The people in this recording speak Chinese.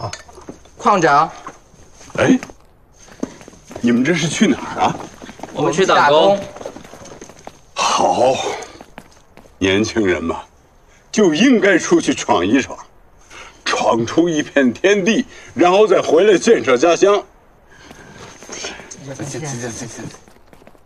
啊，矿长。 哎，你们这是去哪儿啊？ 我们去打工。 好，年轻人嘛，就应该出去闯一闯，闯出一片天地，然后再回来建设家乡。 行。